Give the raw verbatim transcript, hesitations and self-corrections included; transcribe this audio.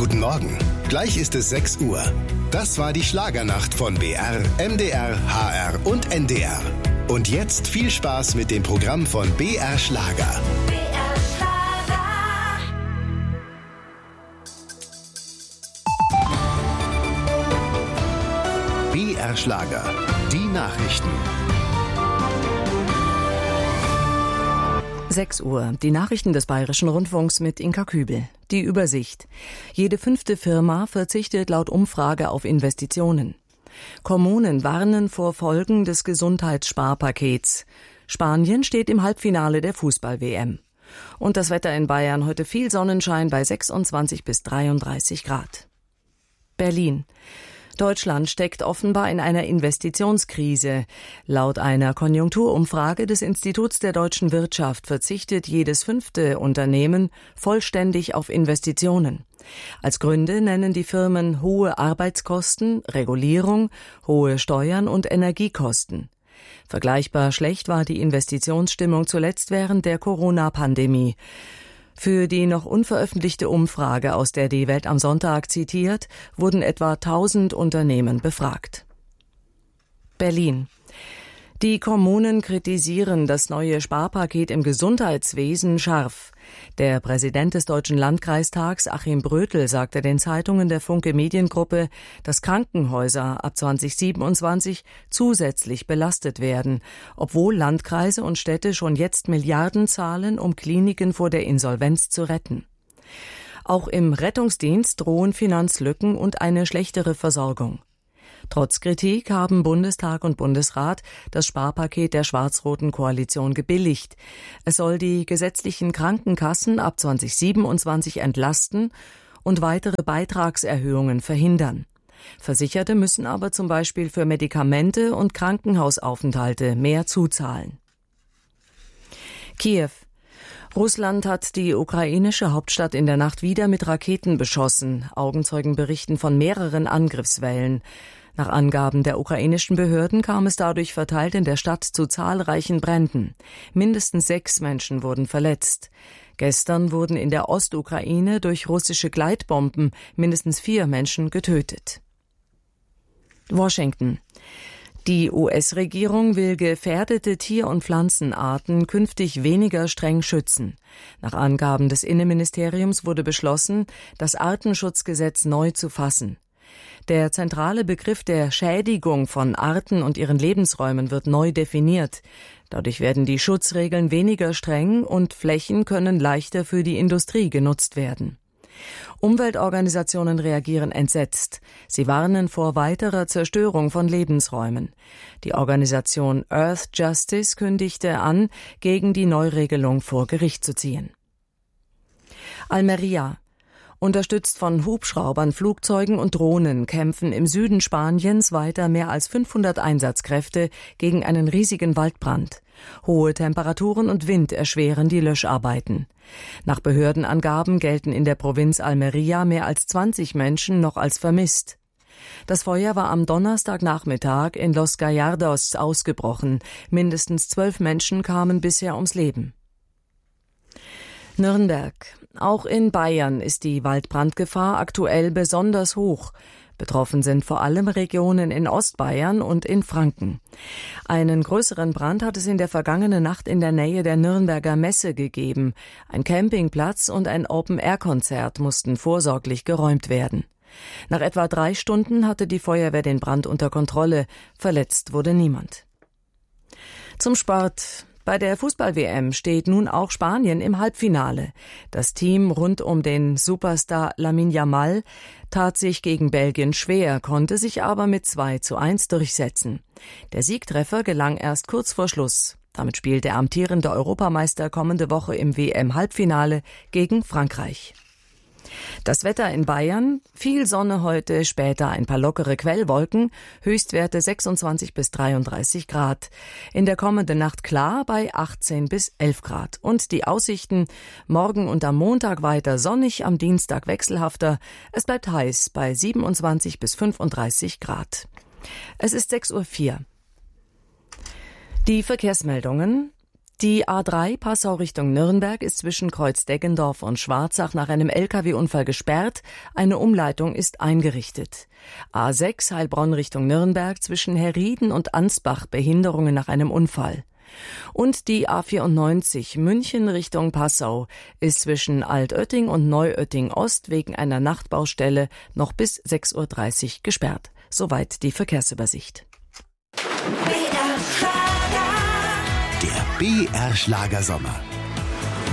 Guten Morgen. Gleich ist es sechs Uhr. Das war die Schlagernacht von B R, M D R, H R und N D R. Und jetzt viel Spaß mit dem Programm von B R Schlager. B R Schlager. B R Schlager. Die Nachrichten. sechs Uhr. Die Nachrichten des Bayerischen Rundfunks mit Inka Kübel. Die Übersicht. Jede fünfte Firma verzichtet laut Umfrage auf Investitionen. Kommunen warnen vor Folgen des Gesundheitssparpakets. Spanien steht im Halbfinale der Fußball-W M. Und das Wetter in Bayern heute viel Sonnenschein bei sechsundzwanzig bis dreiunddreißig Grad. Berlin. Deutschland steckt offenbar in einer Investitionskrise. Laut einer Konjunkturumfrage des Instituts der deutschen Wirtschaft verzichtet jedes fünfte Unternehmen vollständig auf Investitionen. Als Gründe nennen die Firmen hohe Arbeitskosten, Regulierung, hohe Steuern und Energiekosten. Vergleichbar schlecht war die Investitionsstimmung zuletzt während der Corona-Pandemie. Für die noch unveröffentlichte Umfrage, aus der die Welt am Sonntag zitiert, wurden etwa tausend Unternehmen befragt. Berlin. Die Kommunen kritisieren das neue Sparpaket im Gesundheitswesen scharf. Der Präsident des Deutschen Landkreistags, Achim Brötel, sagte den Zeitungen der Funke Mediengruppe, dass Krankenhäuser ab zweitausendsiebenundzwanzig zusätzlich belastet werden, obwohl Landkreise und Städte schon jetzt Milliarden zahlen, um Kliniken vor der Insolvenz zu retten. Auch im Rettungsdienst drohen Finanzlücken und eine schlechtere Versorgung. Trotz Kritik haben Bundestag und Bundesrat das Sparpaket der schwarz-roten Koalition gebilligt. Es soll die gesetzlichen Krankenkassen ab zweitausendsiebenundzwanzig entlasten und weitere Beitragserhöhungen verhindern. Versicherte müssen aber zum Beispiel für Medikamente und Krankenhausaufenthalte mehr zuzahlen. Kiew. Russland hat die ukrainische Hauptstadt in der Nacht wieder mit Raketen beschossen. Augenzeugen berichten von mehreren Angriffswellen. Nach Angaben der ukrainischen Behörden kam es dadurch verteilt in der Stadt zu zahlreichen Bränden. Mindestens sechs Menschen wurden verletzt. Gestern wurden in der Ostukraine durch russische Gleitbomben mindestens vier Menschen getötet. Washington. Die U S-Regierung will gefährdete Tier- und Pflanzenarten künftig weniger streng schützen. Nach Angaben des Innenministeriums wurde beschlossen, das Artenschutzgesetz neu zu fassen. Der zentrale Begriff der Schädigung von Arten und ihren Lebensräumen wird neu definiert. Dadurch werden die Schutzregeln weniger streng und Flächen können leichter für die Industrie genutzt werden. Umweltorganisationen reagieren entsetzt. Sie warnen vor weiterer Zerstörung von Lebensräumen. Die Organisation Earth Justice kündigte an, gegen die Neuregelung vor Gericht zu ziehen. Almería. Unterstützt von Hubschraubern, Flugzeugen und Drohnen kämpfen im Süden Spaniens weiter mehr als fünfhundert Einsatzkräfte gegen einen riesigen Waldbrand. Hohe Temperaturen und Wind erschweren die Löscharbeiten. Nach Behördenangaben gelten in der Provinz Almería mehr als zwanzig Menschen noch als vermisst. Das Feuer war am Donnerstagnachmittag in Los Gallardos ausgebrochen. Mindestens zwölf Menschen kamen bisher ums Leben. Nürnberg. Auch in Bayern ist die Waldbrandgefahr aktuell besonders hoch. Betroffen sind vor allem Regionen in Ostbayern und in Franken. Einen größeren Brand hat es in der vergangenen Nacht in der Nähe der Nürnberger Messe gegeben. Ein Campingplatz und ein Open-Air-Konzert mussten vorsorglich geräumt werden. Nach etwa drei Stunden hatte die Feuerwehr den Brand unter Kontrolle. Verletzt wurde niemand. Zum Sport. Bei der Fußball-W M steht nun auch Spanien im Halbfinale. Das Team rund um den Superstar Lamine Yamal tat sich gegen Belgien schwer, konnte sich aber mit zwei zu eins durchsetzen. Der Siegtreffer gelang erst kurz vor Schluss. Damit spielt der amtierende Europameister kommende Woche im W M-Halbfinale gegen Frankreich. Das Wetter in Bayern, viel Sonne heute, später ein paar lockere Quellwolken, Höchstwerte sechsundzwanzig bis dreiunddreißig Grad. In der kommenden Nacht klar bei achtzehn bis elf Grad. Und die Aussichten, morgen und am Montag weiter sonnig, am Dienstag wechselhafter. Es bleibt heiß bei siebenundzwanzig bis fünfunddreißig Grad. Es ist sechs Uhr vier. Die Verkehrsmeldungen. Die A drei Passau Richtung Nürnberg ist zwischen Kreuz-Deggendorf und Schwarzach nach einem L K W-Unfall gesperrt. Eine Umleitung ist eingerichtet. A sechs Heilbronn Richtung Nürnberg zwischen Herrieden und Ansbach Behinderungen nach einem Unfall. Und die A vierundneunzig München Richtung Passau ist zwischen Altötting und Neuötting Ost wegen einer Nachtbaustelle noch bis sechs Uhr dreißig gesperrt. Soweit die Verkehrsübersicht. Der B R Schlagersommer.